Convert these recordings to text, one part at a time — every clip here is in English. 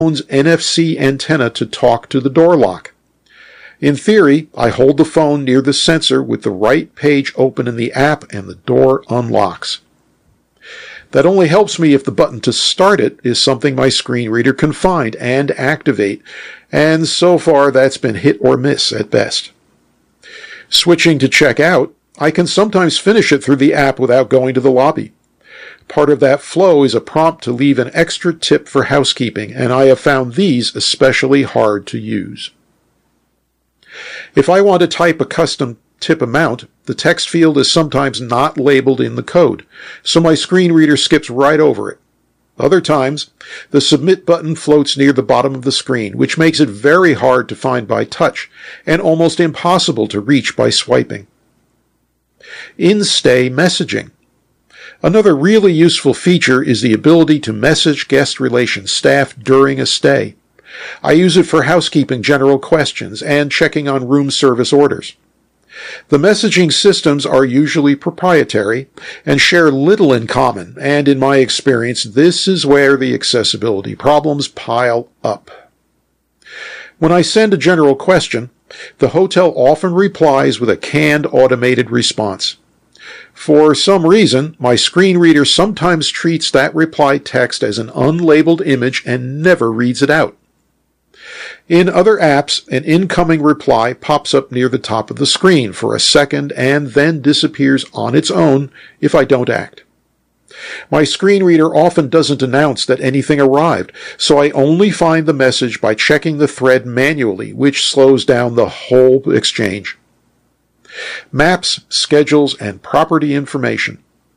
phone's NFC antenna to talk to the door lock. In theory, I hold the phone near the sensor with the right page open in the app and the door unlocks. That only helps me if the button to start it is something my screen reader can find and activate, and so far that's been hit or miss at best. Switching to check out, I can sometimes finish it through the app without going to the lobby. Part of that flow is a prompt to leave an extra tip for housekeeping, and I have found these especially hard to use. If I want to type a custom tip amount, the text field is sometimes not labeled in the code, so my screen reader skips right over it. Other times, the submit button floats near the bottom of the screen, which makes it very hard to find by touch and almost impossible to reach by swiping. In-stay messaging. Another really useful feature is the ability to message guest relations staff during a stay. I use it for housekeeping general questions and checking on room service orders. The messaging systems are usually proprietary and share little in common, and in my experience, this is where the accessibility problems pile up. When I send a general question, the hotel often replies with a canned automated response. For some reason, my screen reader sometimes treats that reply text as an unlabeled image and never reads it out. In other apps, an incoming reply pops up near the top of the screen for a second and then disappears on its own if I don't act. My screen reader often doesn't announce that anything arrived, so I only find the message by checking the thread manually, which slows down the whole exchange. Maps, schedules, and property information.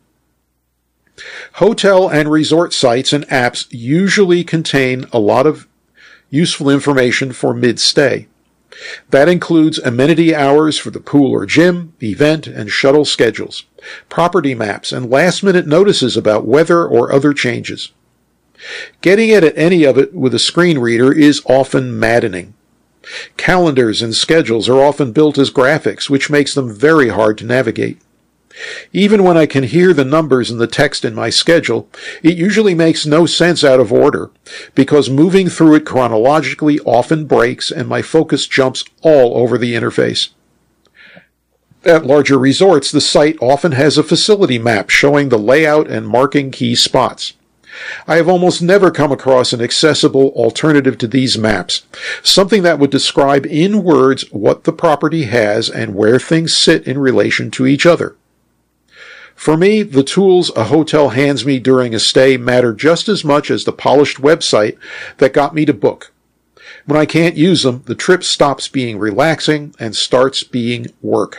Hotel and resort sites and apps usually contain a lot of useful information for mid-stay. That includes amenity hours for the pool or gym, event and shuttle schedules, property maps, and last-minute notices about weather or other changes. Getting at any of it with a screen reader is often maddening. Calendars and schedules are often built as graphics, which makes them very hard to navigate. Even when I can hear the numbers and the text in my schedule, it usually makes no sense out of order, because moving through it chronologically often breaks and my focus jumps all over the interface. At larger resorts, the site often has a facility map showing the layout and marking key spots. I have almost never come across an accessible alternative to these maps, something that would describe in words what the property has and where things sit in relation to each other. For me, the tools a hotel hands me during a stay matter just as much as the polished website that got me to book. When I can't use them, the trip stops being relaxing and starts being work.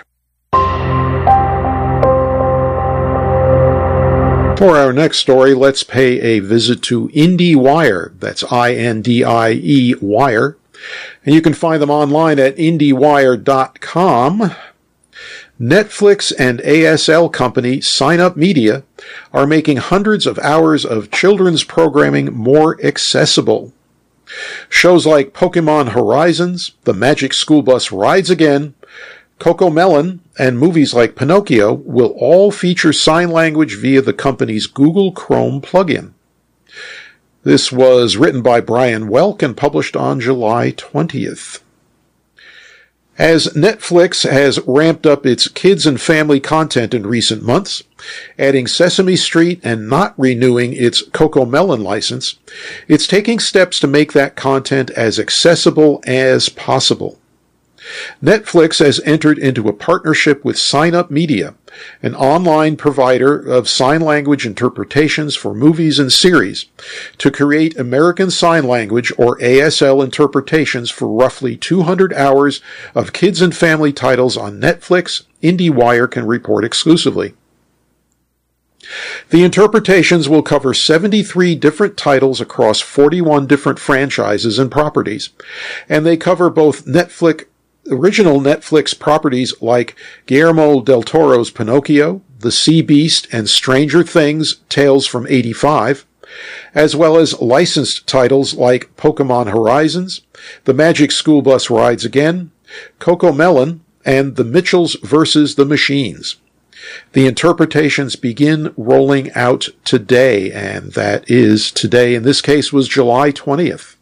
For our next story, let's pay a visit to IndieWire. That's INDIE Wire. And you can find them online at IndieWire.com. Netflix and ASL company Sign Up Media are making hundreds of hours of children's programming more accessible. Shows like Pokemon Horizons, The Magic School Bus Rides Again, CoComelon, and movies like Pinocchio will all feature sign language via the company's Google Chrome plugin. This was written by Brian Welk and published on July 20th. As Netflix has ramped up its kids and family content in recent months, adding Sesame Street and not renewing its CoComelon license, it's taking steps to make that content as accessible as possible. Netflix has entered into a partnership with Sign Up Media, an online provider of sign language interpretations for movies and series, to create American Sign Language or ASL interpretations for roughly 200 hours of kids and family titles on Netflix, IndieWire can report exclusively. The interpretations will cover 73 different titles across 41 different franchises and properties, and they cover both original Netflix properties like Guillermo del Toro's Pinocchio, The Sea Beast, and Stranger Things, Tales from '85, as well as licensed titles like Pokemon Horizons, The Magic School Bus Rides Again, CoComelon, and The Mitchells vs. the Machines. The interpretations begin rolling out today, and that is today, in this case, was July 20th.